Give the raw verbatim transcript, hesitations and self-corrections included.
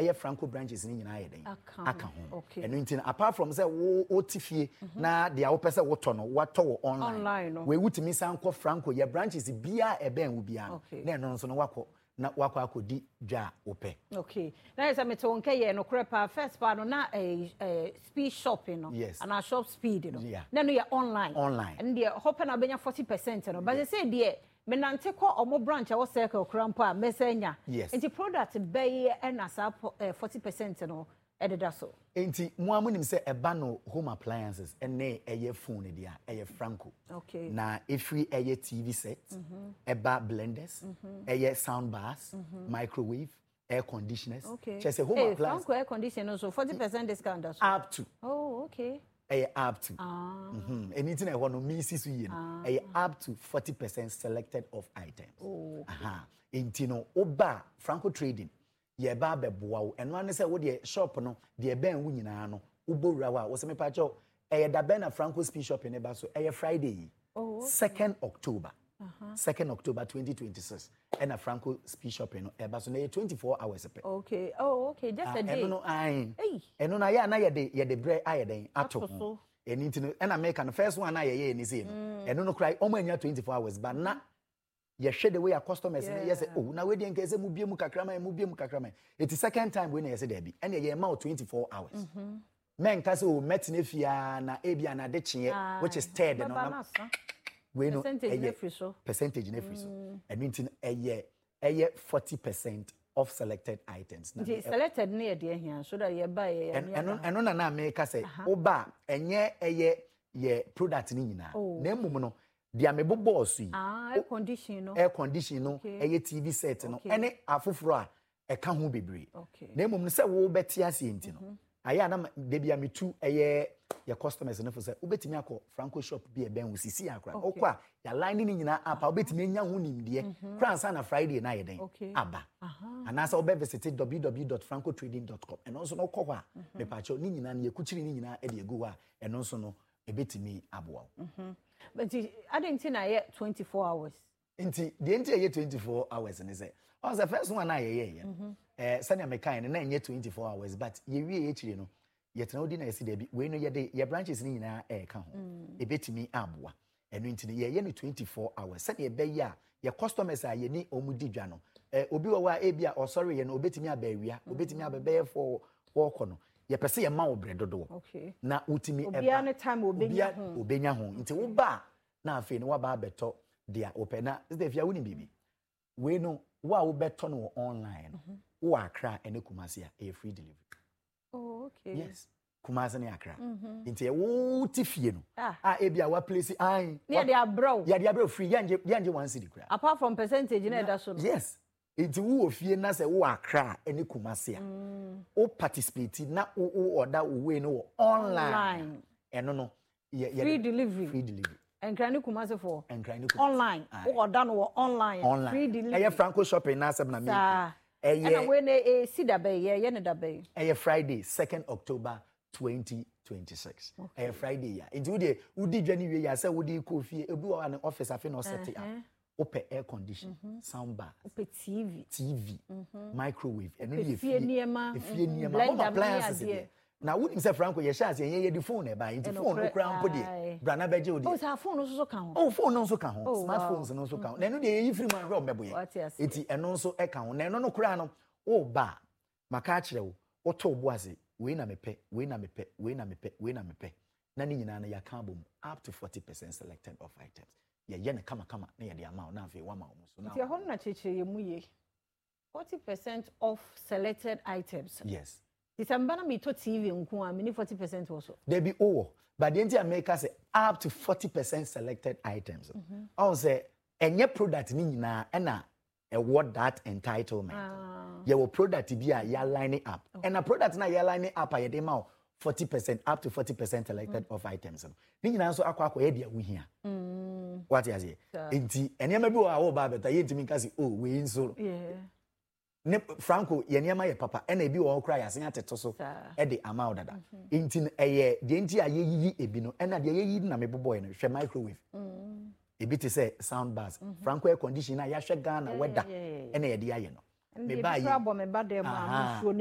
ɛyɛ Franco branches ni nyina ayɛ den aka ho eno nti apart from say wo otifie na de a wo pese wo to no wato wo online we wutimi san kɔ Franco ye branches bia eben wo bia na eno nso no wakɔ na wakɔ akodi dwa ope okay na yesa mete won keye no krepa first part no na eh speed shopping no and our shop speed no na no ye online online and the hope na benya forty percent no but say there me nante ko omo branch a wo circle krampo a mesenya enti product bay e na sa forty percent no ededa so enti mo amunim se eba no home appliances ene eye phone dia eye Franco okay na every eye T V set eba blenders eye sound bars microwave air conditioners just a home appliance Franco air conditioner so forty percent discount also up to oh okay eh up to ah mhm anything I want no me sisu ye no eh up to forty percent selected of items oh aha enti no oba Franco trading ye ba beboa wo eno ane se wo de shop no de ben wu nyina no ubowura wa wo se me pa cho eh da ben na Franco speed shop ne ba so eh Friday oh second October uh-huh. second October twenty twenty-six and a Franco speed shop no e ba so na twenty-four hours pe okay oh okay just uh, a day eno no ai eno na ya na ye de ye de bre aye den ato eni ntino and American the first one na ye ye ni say no eno no cry omo anya twenty-four hours but na ye hwe the way our customers yeah. Yes oh na we dey nke say mu bie mu kakrama mu bie mu kakrama it is second time we na say there be and ye ma twenty-four hours mhm men ka say o metne fia na ebia na de chie which is third no na we no percentage na free so percentage na free so eno ntino eye eye forty percent of selected items na the selected na ye dey here so that ye buy ye eno eno na na me ka say oba enye eye ye product ni nyina na emum no dia me bobo so yi ah air condition no air condition no eye T V set no ene afoforo a e ka ho bebre na emum no say wo beti ase enti no aya na de bia me tu eye your customers no for say obetimi akọ Franco shop bi e ben wo sisi akra okwa ya line ni nyina apa obetimi nya ho nimde kransa na Friday na ye den aba anasa obe visit w w w dot franco trading dot com and also no kọ a me pa cho ni nyina na ye kuchiri ni nyina e de egu a eno nso no ebetimi aboa mhm but I didn't think I twenty-four hours nti de nti ye twenty-four hours ni say on the first one na ye ye eh sani american na nye twenty-four hours but ye wie ye chire no ye tena odi na ye si de bi we no ye de ye branches ni nyina e ka ho ebetimi aboa eno nti ne ye ye no twenty-four hours sani e be ya ye customers a ye ni omudi dwa no eh obi wo wa e bia o sorry ye no obetimi abawia obetimi abebe for work no ye pese ye ma wo bre dodo okay na utimi eba obia ne time obenya ho obenya ho nti wo ba na afi ne wa ba beto dia open na is the fia woni bibi we no wa wo beto no online wo akra ene Kumasi a free delivery oh okay yes Kumasi ne akra nti e wo ti fie no a e bia wa place ai ne dia bro ya dia bro free yanje yanje one city kra apart from percentage na da so no yes nti wo ofie na se wo akra ene Kumasi a o participate na o order wo we no online eno no free delivery free delivery Enkrani Kumasi for Enkrani online o order no online free delivery eye Franco shopping na asem na me eye na we na e si da bay ye ye ne da bay eye Friday second October twenty twenty-six eye Friday ya nti wo de udi dwa ni we ya say wo de ko fie ebi wa na office afi no set ya open air condition sound bar open T V T V microwave eno ye fie niema fie niema home appliances na wo say Franco ye share say ye the phone e ba nti phone no kra mpo de bra na beje odi oh sa phone no so ka ho oh phone no so ka ho smartphones no so ka ho na eno de ye free man ro mebo ye enti eno so e ka ho na eno no kra no o ba maka kire wo wo to bo ase we na mepe we na mepe we na mepe we na mepe na ni nyina na ya ka bom up to forty percent selected of items ye ye na kama kama na ye de ama na afi wa ma wo so na ti ho na cheche ye mu ye forty percent of selected items yes December na me to T V nko a me forty percent also there be oh but the America say up to forty percent selected items I say enye product ni nyina e na award that entitlement ah. Your product be a ya lining up okay. And a product na ya lining up a ye ma forty percent up to forty percent selected mm. of items ni nyina so akwa akwa ye dia wo hia mm what you say enti enye ma bi wo a wo ba beta ye ntimi ka say oh we nso yeah ne Franco ye niema ye papa e na ebi wo kra ya sen ateto so e de amount dada enti eye de enti aye yiyi ebi no e na de ye yiyi na me boboy no hwe microwave mm ebi te say sound bars Franco air conditioner ya hwe Ghana weather e na ye de aye no me ba yi me ba dem a